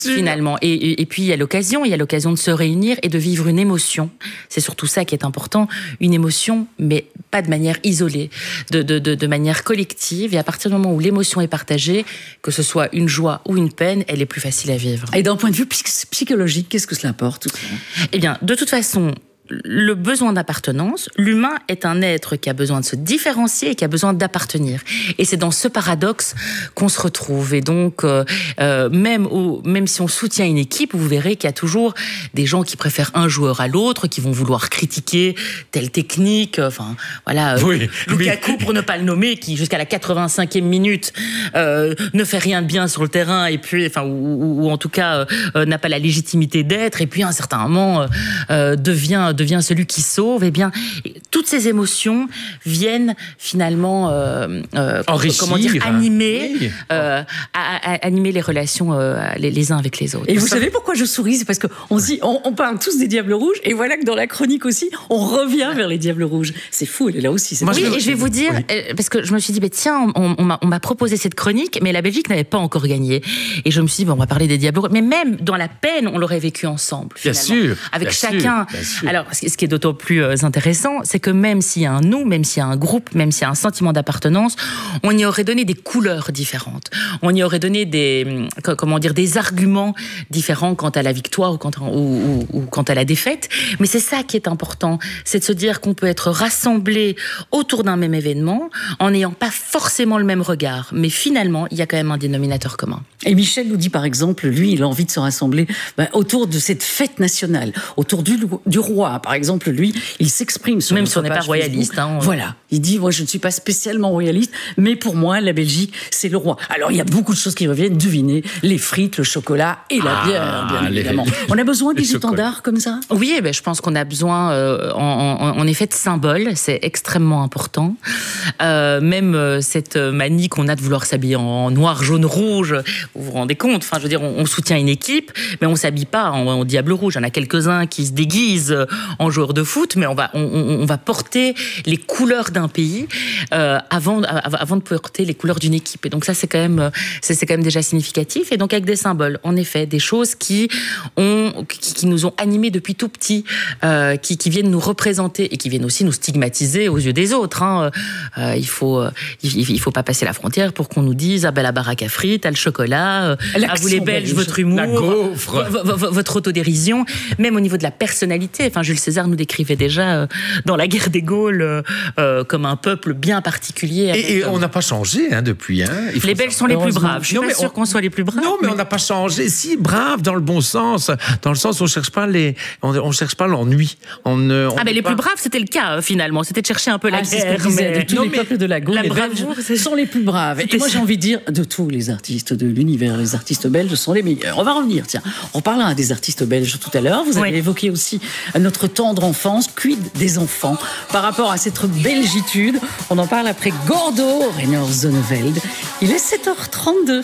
finalement. Et puis, il y a l'occasion de se réunir et de vivre une émotion. C'est surtout ça qui est important, une émotion, mais pas de manière isolée, de manière collective. Et à partir du moment où l'émotion est partagée, que ce soit une joie ou une peine, elle est plus facile à vivre. Et d'un point de vue psychologique, qu'est-ce que cela apporte, tout ça ? Eh bien, de toute façon, le besoin d'appartenance, l'humain est un être qui a besoin de se différencier et qui a besoin d'appartenir. Et c'est dans ce paradoxe qu'on se retrouve. Et donc, même si on soutient une équipe, vous verrez qu'il y a toujours des gens qui préfèrent un joueur à l'autre, qui vont vouloir critiquer telle technique. Enfin, voilà, Lukaku, pour ne pas le nommer, qui jusqu'à la 85e minute ne fait rien de bien sur le terrain, et puis, enfin, ou en tout cas n'a pas la légitimité d'être. Et puis, à un certain moment, devient celui qui sauve. Eh bien, toutes ces émotions viennent finalement animer les relations les uns avec les autres. Et vous savez pourquoi je souris ? C'est parce qu'on se dit, on parle tous des Diables Rouges, et voilà que dans la chronique aussi, on revient vers les Diables Rouges. C'est fou, elle est là aussi. Oui, et je vais vous dire, parce que je me suis dit, tiens, on m'a proposé cette chronique, mais la Belgique n'avait pas encore gagné. Et je me suis dit, on va parler des Diables Rouges. Mais même dans la peine, on l'aurait vécu ensemble, finalement. Bien sûr. Avec chacun. Alors, ce qui est d'autant plus intéressant, c'est que même s'il y a un nous, même s'il y a un groupe, même s'il y a un sentiment d'appartenance, on y aurait donné des couleurs différentes. On y aurait donné des arguments différents quant à la victoire ou quant à la défaite. Mais c'est ça qui est important, c'est de se dire qu'on peut être rassemblés autour d'un même événement en n'ayant pas forcément le même regard. Mais finalement, il y a quand même un dénominateur commun. Et Michel nous dit par exemple, lui, il a envie de se rassembler autour de cette fête nationale, autour du roi. Par exemple, lui, il s'exprime sur même si on n'est pas royaliste. Voilà, il dit, moi je ne suis pas spécialement royaliste, mais pour moi, la Belgique, c'est le roi. Alors il y a beaucoup de choses qui reviennent, devinez, les frites, le chocolat et la bière, bien évidemment. On a besoin des étendards comme ça ? Oui, je pense qu'on a besoin, en effet, de symboles. C'est extrêmement important. Même cette manie qu'on a de vouloir s'habiller en noir, jaune, rouge, vous vous rendez compte ? Enfin, je veux dire, on soutient une équipe, mais on s'habille pas en diable rouge. Il y en a quelques-uns qui se déguisent en joueurs de foot, mais on va porter les couleurs d'un pays avant de porter les couleurs d'une équipe. Et donc ça, c'est quand même déjà significatif. Et donc avec des symboles, en effet, des choses qui nous ont animés depuis tout petit, qui viennent nous représenter et qui viennent aussi nous stigmatiser aux yeux des autres. Il faut pas passer la frontière pour qu'on nous dise la baraque à frites, le chocolat, à vous les Belges, votre humour, la gaufre, votre autodérision, même au niveau de la personnalité. Enfin, Jules César nous décrivait déjà dans la guerre des Gaules comme un peuple bien particulier. Et on n'a pas changé depuis. Les Belges sont les plus braves. Je suis pas sûre qu'on soit les plus braves. Non, mais on n'a pas changé. Si, braves dans le bon sens. Dans le sens où on cherche pas l'ennui. Mais les plus braves, c'était le cas finalement. C'était de chercher un peu la guerre. De tous les peuples de la Gaule, les Belges sont les plus braves. Et moi, j'ai envie de dire, de tous les artistes de l'univers, les artistes belges sont les meilleurs. On va revenir, tiens. On parlera des artistes belges tout à l'heure. Vous avez évoqué aussi notre tendre enfance. Quid des enfants par rapport à cette belgitude? On en parle après Gordo, Rainer Zonneveld. Il est 7h32.